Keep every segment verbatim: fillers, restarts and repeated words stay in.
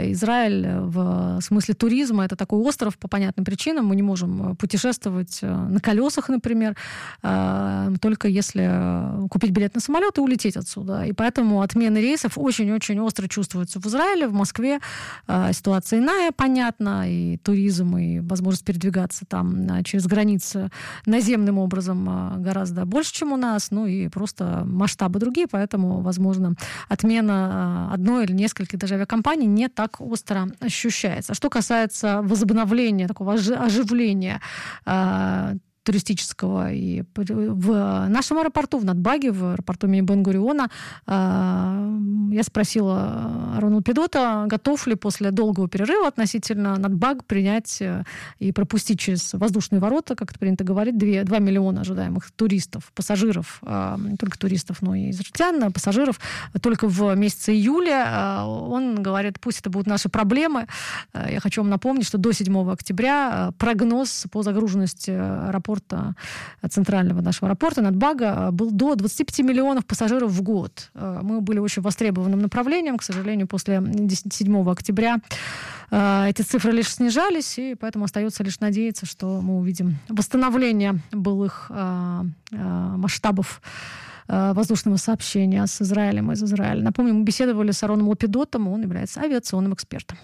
Израиль в смысле туризма это такой остров по понятным причинам. Мы не можем путешествовать на колесах, например, только если купить билет на самолет и улететь отсюда. И поэтому отмены рейсов очень-очень остро чувствуются в Израиле, в Москве. Ситуация иная, понятно, и туризм, и возможность передвигаться там через границы наземным образом гораздо больше, чем у нас, ну и просто масштабы другие, поэтому, возможно, отмена одной или нескольких даже авиакомпаний не так остро ощущается. Что касается возобновления, такого оживления туристического и в нашем аэропорту, в Натбаге, в аэропорту имени Бен-Гуриона, я спросила Арона Лапидота, готов ли после долгого перерыва относительно Натбаг принять и пропустить через воздушные ворота, как это принято говорить, два миллиона ожидаемых туристов, пассажиров, не только туристов, но и израильтян, пассажиров только в месяце июля. Он говорит, пусть это будут наши проблемы. Я хочу вам напомнить, что до седьмого октября прогноз по загруженности аэропорта, центрального нашего аэропорта Натбага был до двадцати пяти миллионов пассажиров в год. Мы были очень востребованным направлением. К сожалению, после седьмого октября эти цифры лишь снижались, и поэтому остается лишь надеяться, что мы увидим восстановление былых масштабов воздушного сообщения с Израилем из Израиля. Напомню, мы беседовали с Ароном Лапидотом, он является авиационным экспертом.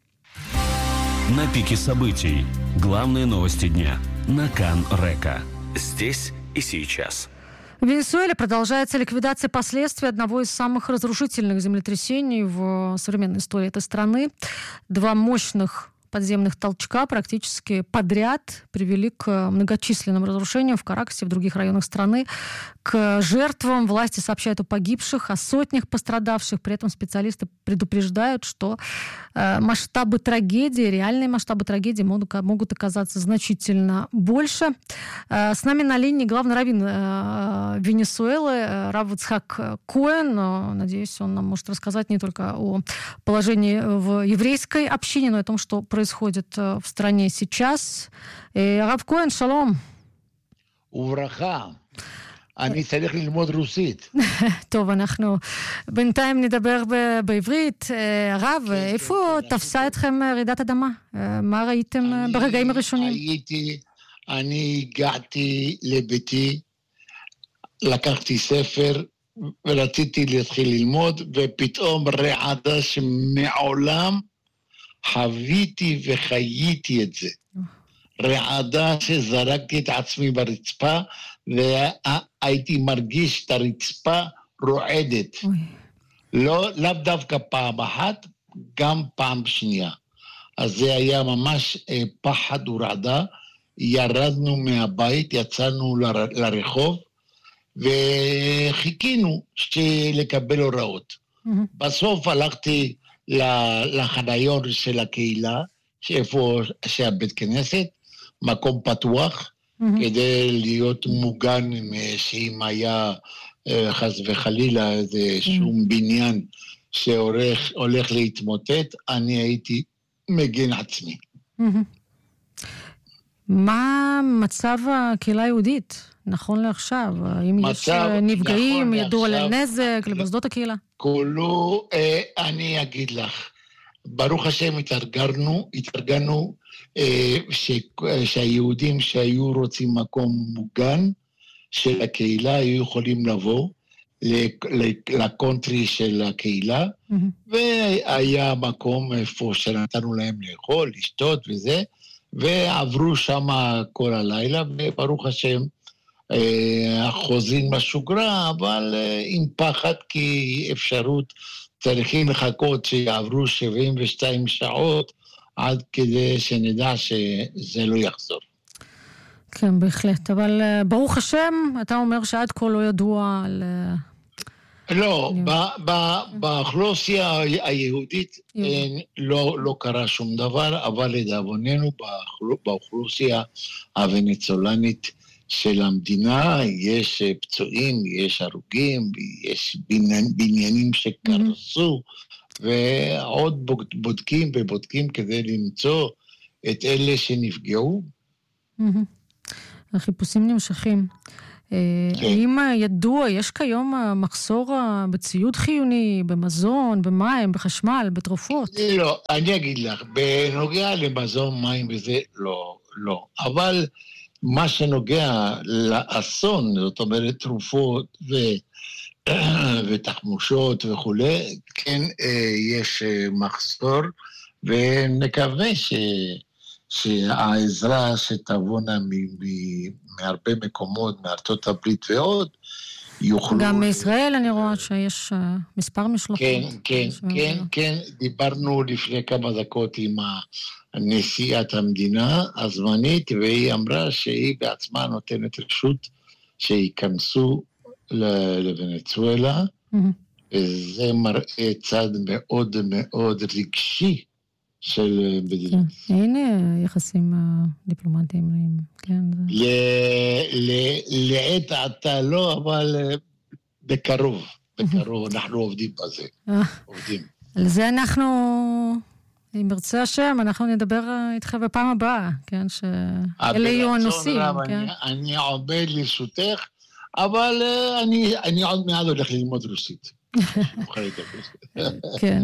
На пике событий. Главные новости дня. На Кан-Река. Здесь и сейчас. В Венесуэле продолжается ликвидация последствий одного из самых разрушительных землетрясений в современной истории этой страны. Два мощных подземных толчка практически подряд привели к многочисленным разрушениям в Каракасе и в других районах страны. К жертвам власти сообщают о погибших, о сотнях пострадавших. При этом специалисты предупреждают, что э, масштабы трагедии, реальные масштабы трагедии могут, могут оказаться значительно больше. Э, с нами на линии главный раввин э, Венесуэлы э, Рав Ицхак Коэн. Но, надеюсь, он нам может рассказать не только о положении в еврейской общине, но и о том, что происходит в стране сейчас. Рав Коэн, шалом. וברכה. אני צריך ללמוד רוסית. טוב, אנחנו בינתיים נדבר בעברית. הרב, איפה תפסה אתכם רעידת אדמה? מה ראיתם ברגעים הראשונים? הייתי, אני הגעתי לביתי, לקחתי ספר ורציתי להתחיל ללמוד, ופתאום רעדה שמעולם חוויתי וחייתי את זה. רעדה שזרקתי את עצמי ברצפה, והייתי מרגיש את הרצפה רועדת. לא, לאו דווקא פעם אחת, גם פעם שנייה. אז זה היה ממש אה, פחד ורעדה. ירדנו מהבית, יצאנו ל, לרחוב, וחיכינו לקבל הוראות. Mm-hmm. בסוף הלכתי לחניון של הקהילה, איפה שהבית כנסת, מקום פתוח, mm-hmm. כדי להיות מוגן, שאם היה חס וחלילה איזה שום mm-hmm. בניין שהולך להתמוטט, אני הייתי מגן עצמי. Mm-hmm. מה מצב הקהילה היהודית, נכון לעכשיו? האם יש נפגעים, נכון ידוע על נזק, למוסדות הקהילה? כולו, אה, אני אגיד לך, ברוך השם התארגנו, התארגנו אה, ש, שהיהודים שהיו רוצים מקום מוגן של הקהילה, היו יכולים לבוא לקונטרי של הקהילה, mm-hmm. והיה מקום איפה שנתנו להם לאכול, לשתות וזה, ועברו שם כל הלילה, וברוך השם, החוזים בשוגרה, אבל עם פחד, כי אפשרות צריכים לחכות שיעברו שבעים ושתיים שעות, עד כדי שנדע שזה לא יחזור. כן, בהחלט, אבל ברוך השם, אתה אומר שעד כה לא ידוע על... לא, באוכלוסייה היהודית לא קרה שום דבר, אבל לדאבוננו באוכלוסייה הוונצואלנית של המדינה יש פצועים, יש הרוגים, יש בניינים שקרסו, ועוד בודקים ובודקים כדי למצוא את אלה שנפגעו. החיפושים נמשכים. האם ידוע, יש כיום מחסור בציוד חיוני, במזון, במים, בחשמל, בתרופות? לא, אני אגיד לך, בנוגע למזון, מים וזה, לא, לא. אבל מה שנוגע לאסון, זאת אומרת, תרופות ו... ותחמושות וכולי, כן, יש מחסור, ונקווה ש... שהעזרה שתבונה מהרבה מקומות, מארצות הברית ועוד, יוכלו... גם מישראל אני רואה שיש מספר משלחות. כן, כן, כן, כן. דיברנו לפני כמה דקות עם נשיאת המדינה הזמנית, והיא אמרה שהיא בעצמה נותנת רשות שיכנסו לוונצואלה, וזה מראה צד מאוד מאוד רגשי של מדינה. הנה יחסים דיפלומטיים. לעת עתה לא, אבל בקרוב, בקרוב אנחנו עובדים בזה. עובדים. על זה אנחנו, אם ירצה השם, אנחנו נדבר איתך בפעם הבאה, כן, שאלה יהיו הנושאים. אני עובד לרשותך, אבל אני עוד מעט הולך ללמוד רוסית. כן.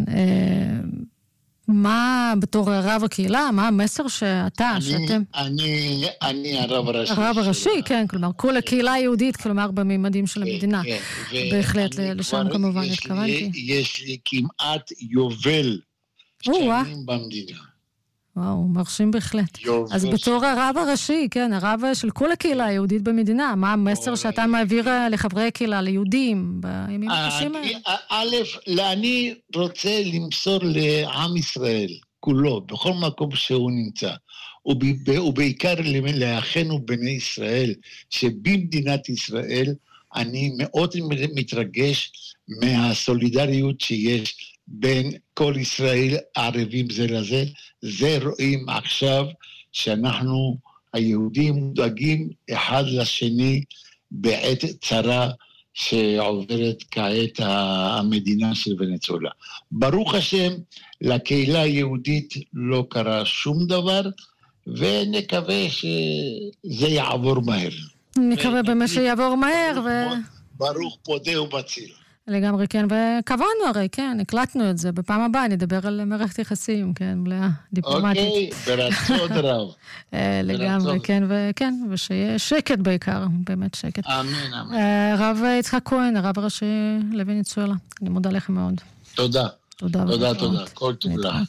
מה בתור רב הקהילה, מה המסר שאתה, שאתם... אני, אני הרב הראשי. הרב הראשי, כן, כלומר, כל הקהילה היהודית, כלומר, בממדים של המדינה. בהחלט, לשם כמובן התכוונתי. יש לי כמעט יובל שנים במדינה. וואו, מרשים בהחלט. אז בתור הרב הראשי, כן, הרב של כל הקהילה היהודית במדינה, מה המסר שאתה מעביר לחברי הקהילה, ליהודים, בימים הקשים האלה? א', אני רוצה למסור לעם ישראל, כולו, בכל מקום שהוא נמצא, ובעיקר לאחינו בני ישראל, שבמדינת ישראל אני מאוד מתרגש מהסולידריות שיש בין כל ישראל ערבים זה לזה. זה רואים עכשיו שאנחנו היהודים מודאגים אחד לשני בעת צרה שעוברת כעת המדינה של ונצואלה. ברוך השם, לקהילה היהודית לא קרה שום דבר, ונקווה שזה יעבור מהר. נקווה באמת שיעבור מהר. ברוך פודה ובציל. לגמרי, כן, וקבענו הרי, כן, הקלטנו את זה, בפעם הבאה נדבר על מערכת יחסים, כן, מלאה דיפלומטית. אוקיי, ברצון רב. לגמרי, כן, וכן, ושיהיה שקט בעיקר, באמת שקט. אמן, אמן. הרב יצחק כהן, הרב הראשי לוונצואלה, אני מודה לכם מאוד. תודה. Туда, туда, туда. Коль туда.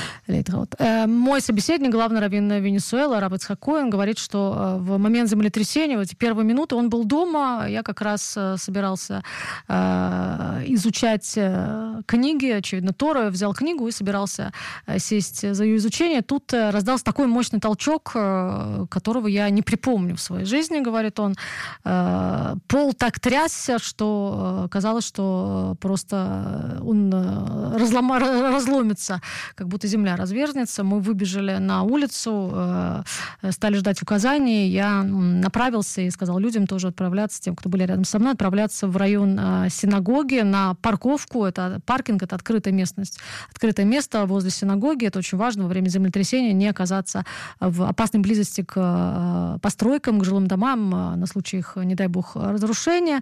Мой собеседник, главный раввин Венесуэлы, рав Ицхак Коэн, говорит, что в момент землетрясения, в эти первые минуты, он был дома. Я как раз собирался изучать книги, очевидно, Тору, взял книгу и собирался сесть за ее изучение. Тут раздался такой мощный толчок, которого я не припомню в своей жизни, говорит он. Пол так трясся, что казалось, что просто он разлома, разломится, как будто земля разверзнется. Мы выбежали на улицу, стали ждать указаний. Я направился и сказал людям тоже отправляться, тем, кто были рядом со мной, отправляться в район синагоги, на парковку. Это паркинг, это открытая местность. Открытое место возле синагоги. Это очень важно во время землетрясения не оказаться в опасной близости к постройкам, к жилым домам на случай их, не дай бог, разрушения.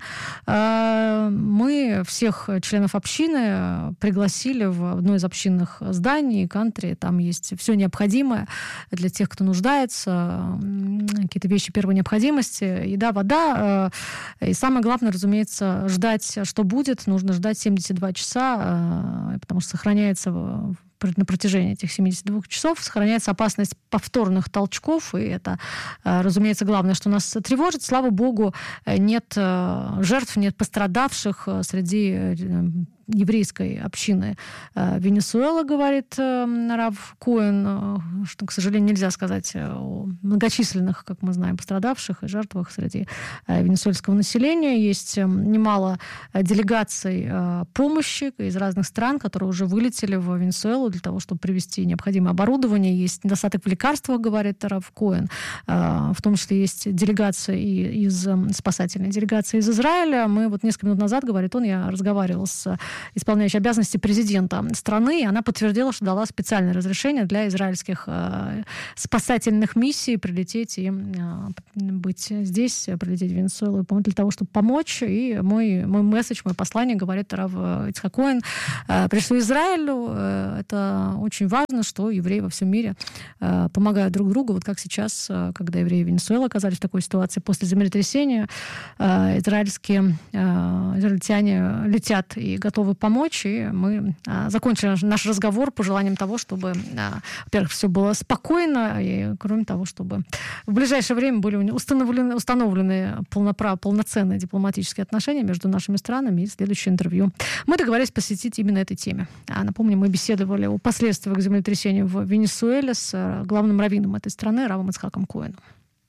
Мы всех членов общины пригласили в одно из общинных зданий, кантри. Там есть все необходимое для тех, кто нуждается. Какие-то вещи первой необходимости. Еда, вода. И самое главное, разумеется, ждать, что будет. Нужно ждать семьдесят два часа, потому что сохраняется на протяжении этих семидесяти двух часов сохраняется опасность повторных толчков, и это, разумеется, главное, что нас тревожит. Слава богу, нет жертв, нет пострадавших среди еврейской общины Венесуэлы, говорит рав Коэн, что, к сожалению, нельзя сказать о многочисленных, как мы знаем, пострадавших и жертвах среди венесуэльского населения. Есть немало делегаций помощи из разных стран, которые уже вылетели в Венесуэлу для того, чтобы привезти необходимое оборудование. Есть недостаток в лекарствах, говорит рав Коэн. В том числе есть делегации из спасательной делегации из Израиля. Мы вот несколько минут назад, говорит он, я разговаривал с исполняющая обязанности президента страны, и она подтвердила, что дала специальное разрешение для израильских э, спасательных миссий прилететь и э, быть здесь, прилететь в Венесуэлу для того, чтобы помочь. И мой, мой месседж, мое послание, говорит Рав Ицхак Коэн, э, пришли в Израилю. Э, это очень важно, что евреи во всем мире э, помогают друг другу. Вот как сейчас, э, когда евреи Венесуэлы оказались в такой ситуации после землетрясения, э, израильские э, израильтяне летят и готовы помочь. И мы э, закончили наш разговор пожеланием того, чтобы, э, во-первых, все было спокойно, и, кроме того, чтобы в ближайшее время были установлены, установлены полноправ, полноценные дипломатические отношения между нашими странами. И следующее интервью мы договорились посвятить именно этой теме. А, напомню, мы беседовали о последствиях землетрясения в Венесуэле с главным раввином этой страны Равом Ицхаком Коэном.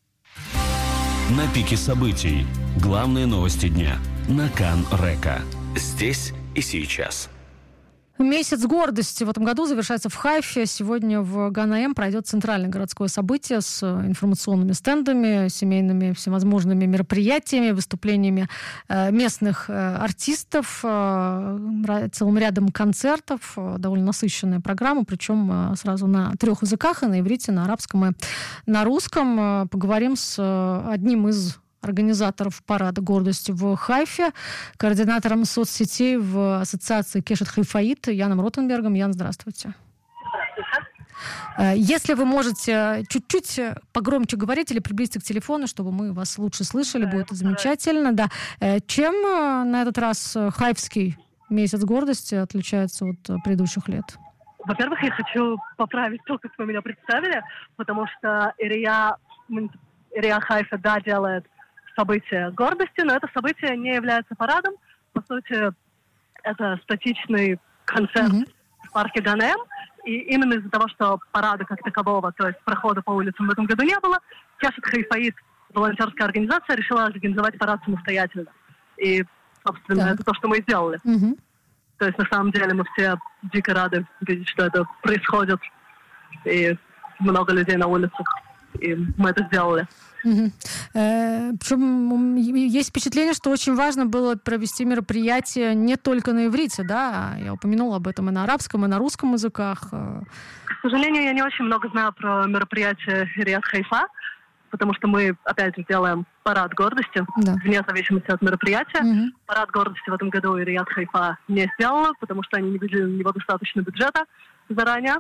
На пике событий. Главные новости дня. На Кан Река. Здесь и сейчас. Месяц гордости в этом году завершается в Хайфе. Сегодня в Ган-Аэм пройдет центральное городское событие с информационными стендами, семейными всевозможными мероприятиями, выступлениями местных артистов, целым рядом концертов. Довольно насыщенная программа, причем сразу на трех языках, и на иврите, на арабском и на русском. Поговорим с одним из организаторов парада гордости в Хайфе, координатором соцсетей в ассоциации Кешет Хайфаит Яном Ротенбергом. Ян, здравствуйте. Здравствуйте. Если вы можете чуть-чуть погромче говорить или приблизиться к телефону, чтобы мы вас лучше слышали, да, будет замечательно. Да. Чем на этот раз хайфский месяц гордости отличается от предыдущих лет? Во-первых, я хочу поправить то, как вы меня представили, потому что Ирия, Ирия Хайфа, да, делает событие гордости, но это событие не является парадом. По сути, это статичный концерт mm-hmm. в парке Ган-Аэм. И именно из-за того, что парада как такового, то есть прохода по улицам в этом году не было, Кешет Хайфаит, волонтерская организация, решила организовать парад самостоятельно. И, собственно, так. это то, что мы и сделали. Mm-hmm. То есть, на самом деле, мы все дико рады видеть, что это происходит. И много людей на улицах. И мы это сделали. Угу. Э, причем есть впечатление, что очень важно было провести мероприятие не только на иврите, да, я упомянула об этом и на арабском, и на русском языках. К сожалению, я не очень много знаю про мероприятие Ириат Хайфа, потому что мы, опять же, делаем парад гордости, да. вне зависимости от мероприятия. Угу. Парад гордости в этом году Ириат Хайфа не сделала, потому что они не видели на него достаточно бюджета заранее.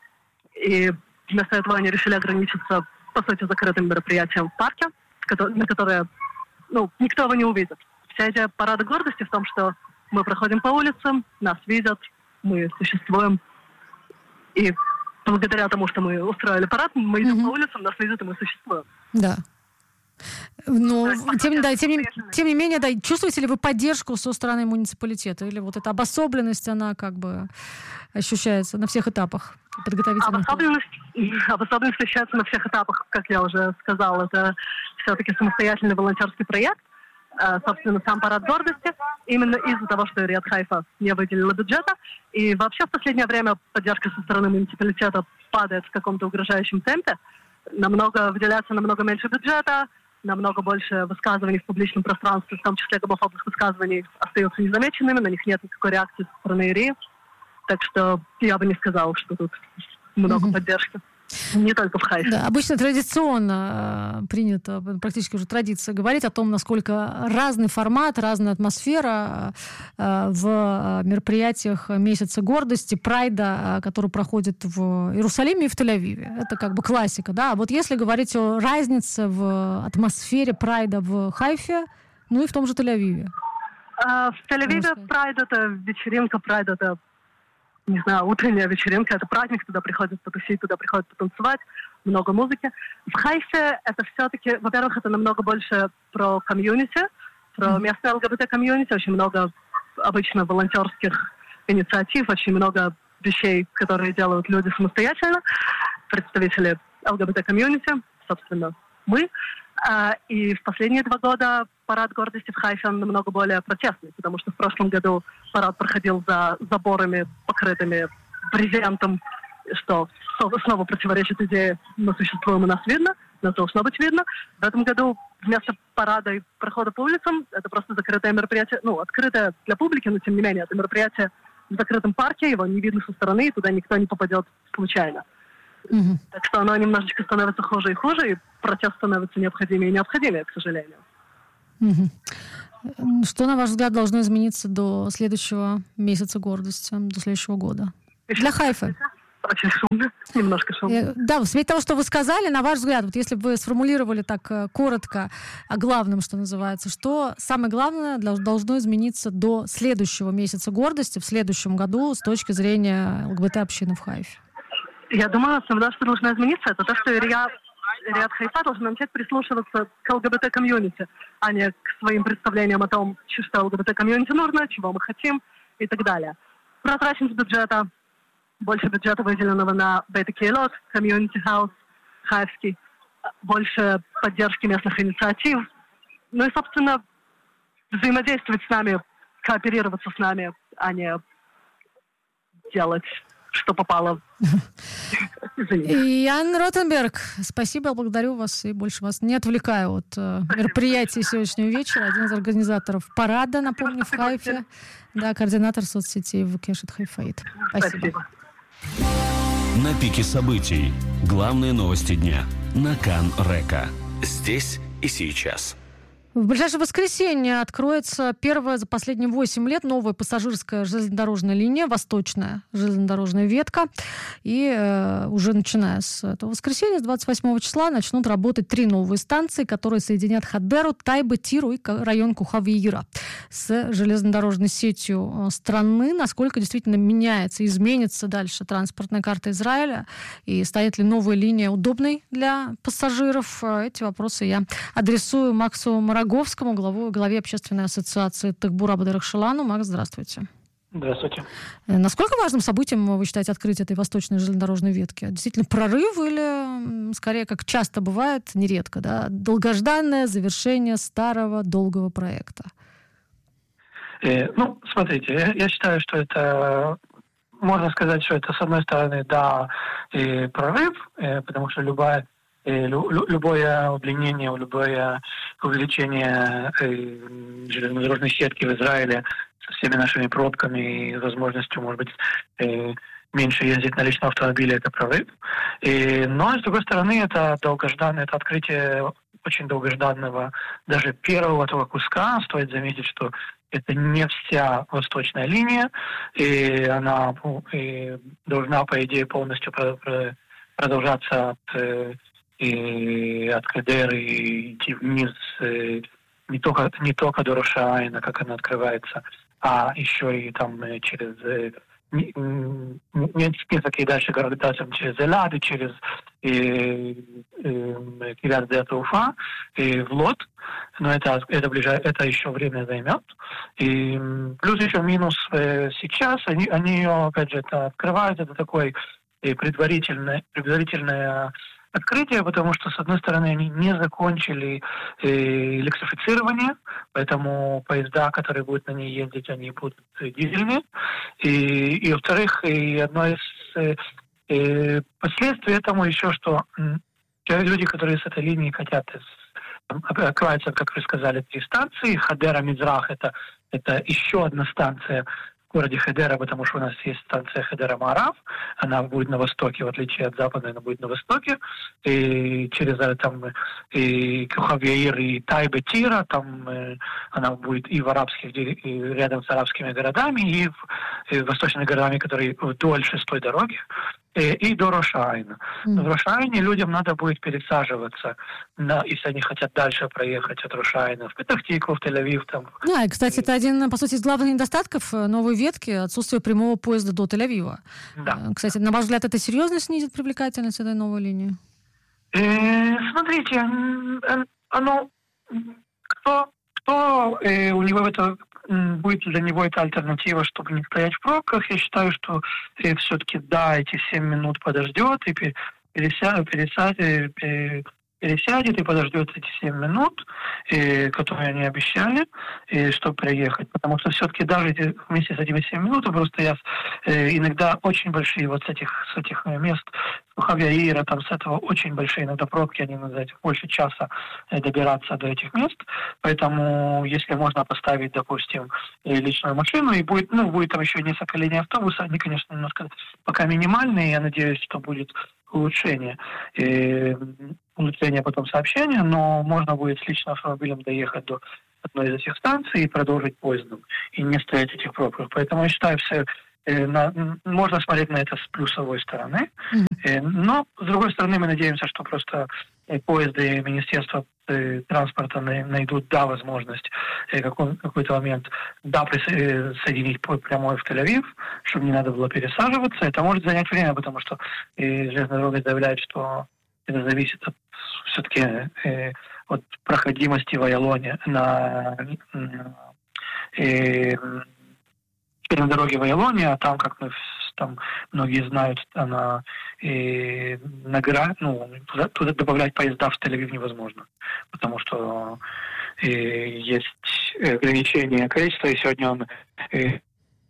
И вместо этого они решили ограничиться, по сути, закрытым мероприятием в парке, на которое, ну, никто его не увидит. Вся идея парада гордости в том, что мы проходим по улицам, нас видят, мы существуем. И благодаря тому, что мы устроили парад, мы идем mm-hmm. по улицам, нас видят, и мы существуем. Да. Но, тем, да, тем, не, тем не менее, да, чувствуете ли вы поддержку со стороны муниципалитета? Или вот эта обособленность, она как бы ощущается на всех этапах подготовительных? Обособленность, обособленность ощущается на всех этапах, как я уже сказала. Это все-таки самостоятельный волонтерский проект. Собственно, сам парад гордости. Именно из-за того, что Ириат Хайфа не выделила бюджета. И вообще в последнее время поддержка со стороны муниципалитета падает в каком-то угрожающем темпе. Намного выделяется намного меньше бюджета, намного больше высказываний в публичном пространстве, в том числе гомофобных высказываний, остаются незамеченными, на них нет никакой реакции со стороны Ирии. Так что я бы не сказала, что тут много mm-hmm. поддержки. Не только в Хайфе. Да, обычно традиционно принято, практически уже традиция, говорить о том, насколько разный формат, разная атмосфера в мероприятиях Месяца гордости, Прайда, который проходит в Иерусалиме и в Тель-Авиве. Это как бы классика, да. А вот если говорить о разнице в атмосфере Прайда в Хайфе, ну и в том же Тель-Авиве. А, в Тель-Авиве Прайд — это вечеринка, Прайд — это, не знаю, утренняя вечеринка, это праздник, туда приходят потусить, туда приходят потанцевать, много музыки. В Хайфе это все-таки, во-первых, это намного больше про комьюнити, про mm-hmm. местное ЛГБТ-комьюнити, очень много обычно волонтерских инициатив, очень много вещей, которые делают люди самостоятельно, представители ЛГБТ-комьюнити, собственно, мы. И в последние два года парад гордости в Хайфе намного более протестный, потому что в прошлом году парад проходил за заборами, покрытыми брезентом, что снова противоречит идее «мы существуем и нас видно», нас должно быть видно. В этом году вместо парада и прохода по улицам это просто закрытое мероприятие, ну, открытое для публики, но тем не менее, это мероприятие в закрытом парке, его не видно со стороны, и туда никто не попадет случайно. Mm-hmm. Так что оно немножечко становится хуже и хуже, и протест становится необходимее и необходимее, к сожалению. Mm-hmm. Что, на ваш взгляд, должно измениться до следующего месяца гордости, до следующего года? Для Хайфы. Очень шумно, немножко шумно. Да, в свете того, что вы сказали, на ваш взгляд, вот если бы вы сформулировали так коротко о главном, что называется, что самое главное должно измениться до следующего месяца гордости в следующем году с точки зрения ЛГБТ-общины в Хайфе? Я думаю, основное, что должно измениться, это то, что Ириат Хайфа должна начать прислушиваться к ЛГБТ-комьюнити, а не к своим представлениям о том, что ЛГБТ-комьюнити нужно, чего мы хотим и так далее. Прозрачность бюджета, больше бюджета, выделенного на Бейт-Кейлот, комьюнити-хаус, хайфский, больше поддержки местных инициатив. Ну и, собственно, взаимодействовать с нами, кооперироваться с нами, а не делать, что попало. Ян Ротенберг, спасибо, благодарю вас и больше вас не отвлекаю от э, мероприятия сегодняшнего вечера. Один из организаторов парада, напомню, в Хайфе, да, координатор соцсетей в Кешет Хайфаит. Спасибо. На пике событий. Главные новости дня. На Кан Река. Здесь и сейчас. В ближайшее воскресенье откроется первая за последние восемь лет новая пассажирская железнодорожная линия, восточная железнодорожная ветка. И э, уже начиная с этого воскресенья, с двадцать восьмого числа, начнут работать три новые станции, которые соединят Хадеру, Тайбе, Тиру и район Кухавиира с железнодорожной сетью страны. Насколько действительно меняется, изменится дальше транспортная карта Израиля и станет ли новая линия удобной для пассажиров? Эти вопросы я адресую Максу Мороговскому, главу, главе общественной ассоциации Тахбура Бадерах Шелану. Макс, здравствуйте. Здравствуйте. Насколько важным событием вы считаете открытие этой восточной железнодорожной ветки? Действительно прорыв или, скорее, как часто бывает, нередко, да, долгожданное завершение старого долгого проекта? Э, ну, смотрите, я, я считаю, что это... Можно сказать, что это, с одной стороны, да, и прорыв, э, потому что любая любое удлинение, любое увеличение железнодорожной сетки в Израиле со всеми нашими пробками и возможностью, может быть, меньше ездить на личном автомобиле, это прорыв. И, но, с другой стороны, это долгожданное, это открытие очень долгожданного даже первого этого куска. Стоит заметить, что это не вся восточная линия, и она и должна, по идее, полностью продолжаться от и от Кедеры и идти вниз не только, не только до Рош-ха-Айна, как она открывается, а еще и там через несколько и дальше города, там через Элад и через Кирьят де-Туфа и в Лод. Но это, это, ближе, это еще время займет. И плюс еще минус сейчас, они, они ее, опять же, это открывают, это такой предварительное, предварительное открытие, потому что, с одной стороны, они не закончили э, электрифицирование, поэтому поезда, которые будут на ней ездить, они будут дизельные. И, и во-вторых, и одно из э, э, последствий этому еще, что э, люди, которые с этой линии хотят, открываются, как вы сказали, три станции. Хадера Мизрах — это, это еще одна станция в городе Хедера, потому что у нас есть станция Хедера Маарав, она будет на востоке, в отличие от западной, она будет на востоке, и через там и Кухавиир, и Тайбе, Тира, там э, она будет и в арабских, и рядом с арабскими городами, и в, и в восточными городами, которые вдоль шестой дороги, и, и до Рош-ха-Айна. Mm. В Рош-ха-Айне людям надо будет пересаживаться, на, если они хотят дальше проехать от Рош-ха-Айна в Петах-Тикву, в Тель-Авив. Там. Да, и, кстати, это один, по сути, из главных недостатков новой ветки — отсутствие прямого поезда до Тель-Авива. Да. Кстати, на ваш взгляд, это серьезно снизит привлекательность этой новой линии? Э, смотрите, оно... Кто, кто э, у него это... будет для него это альтернатива, чтобы не стоять в пробках. Я считаю, что э, все-таки, да, эти семь минут подождет, и пересядет, пересядет, пересядет и подождет эти семь минут, и, которые они обещали, и, чтобы приехать. Потому что все-таки даже эти, вместе с этими семь минут просто я э, иногда очень большие вот с этих, с этих мест, Хавьяира, там с этого очень большие иногда пробки, они надо больше часа э, добираться до этих мест. Поэтому если можно поставить, допустим, личную машину, и будет, ну, будет там еще несколько линий автобуса, они, конечно, немножко пока минимальные, я надеюсь, что будет улучшение. И улучшение потом сообщения, но можно будет с личным автомобилем доехать до одной из этих станций и продолжить поездом, и не стоять в этих пробках. Поэтому я считаю, все, э, на, можно смотреть на это с плюсовой стороны. Mm-hmm. Э, но, с другой стороны, мы надеемся, что просто э, поезды и Министерство э, транспорта на, найдут, да, возможность э, какой, какой-то момент, да, присоединить прямой в Тель-Авив, чтобы не надо было пересаживаться. Это может занять время, потому что э, железная дорога заявляет, что это зависит от, все-таки э, от проходимости в Айалоне на, на, э, на дороге в Айалоне, а там, как мы там многие знают, она э, на гора, ну, туда, туда добавлять поезда в Тель-Авив невозможно, потому что э, есть ограничение количества, и сегодня он э,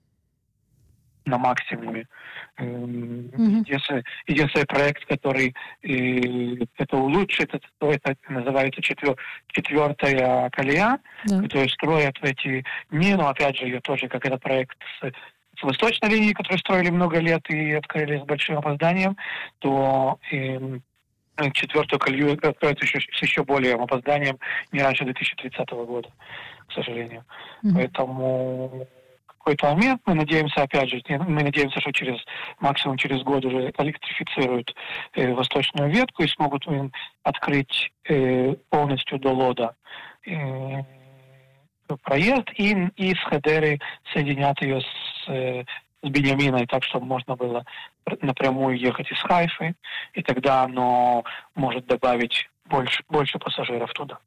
на максимуме. Mm-hmm. Единственный, единственный проект, который э, это улучшит, это, это называется четвер, четвертая колея, yeah. которую строят эти дни, но опять же ее тоже, как это проект с, с восточной линии, которую строили много лет и открыли с большим опозданием, то э, четвертую колею откроют еще, с еще более опозданием не раньше две тысячи тридцатого года, к сожалению. Mm-hmm. Поэтому в какой-то момент мы надеемся, опять же, мы надеемся, что через максимум через год уже электрифицируют э, восточную ветку и смогут э, открыть э, полностью до Лода э, проезд и, и с Хедеры соединят ее с, э, с Беньяминой, так, чтобы можно было напрямую ехать из Хайфы, и тогда оно может добавить больше, больше пассажиров туда.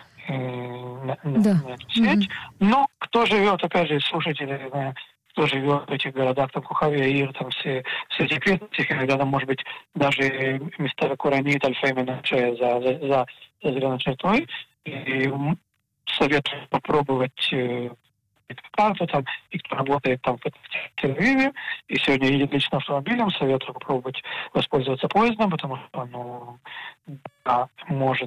На, да. на эту сеть. Mm-hmm. Но кто живет, опять же, слушатели, кто живет в этих городах, там Кухавия, там все, все эти крепости, иногда там, может быть, даже места Куранит, Альфеймена за, за, за, за зеленой чертой. И советую попробовать э, эту карту, там, и кто работает там в Тель-Авиве, и сегодня едет лично автомобилем, советую попробовать воспользоваться поездом, потому что оно да, может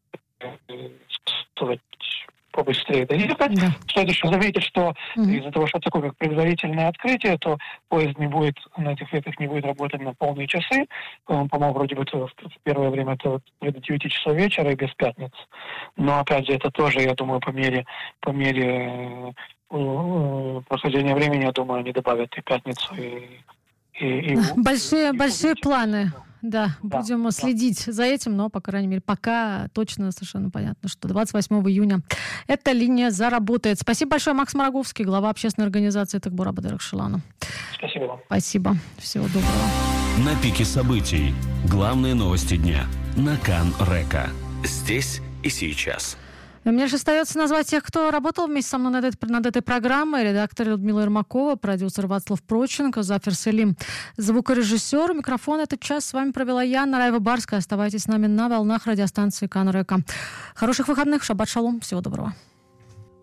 побыстрее доехать. Да. Стоит еще заметить, что mm-hmm. из-за того, что такое как предварительное открытие, то поезд не будет на этих ветках не будет работать на полные часы. По-моему, вроде бы в первое время это до девяти часов вечера и без пятниц. Но опять же, это тоже, я думаю, по мере по мере прохождения времени, я думаю, они добавят и пятницу, и, и, и большие, и, большие и планы. Да, да, будем да. следить за этим, но, по крайней мере, пока точно совершенно понятно, что двадцать восьмого июня эта линия заработает. Спасибо большое, Макс Мороговский, глава общественной организации Тагбора Бадырахшилана. Спасибо вам. Спасибо. Всего доброго. На пике событий. Главные новости дня. На Кан Река. Здесь и сейчас. Мне же остается назвать тех, кто работал вместе со мной над этой, над этой программой. Редактор Людмила Ермакова, продюсер Вацлав Проченко, Зафир Селим, звукорежиссер. Микрофон этот час с вами провела я, Нараева Барская. Оставайтесь с нами на волнах радиостанции Кан Река. Хороших выходных, шаббат шалом, всего доброго.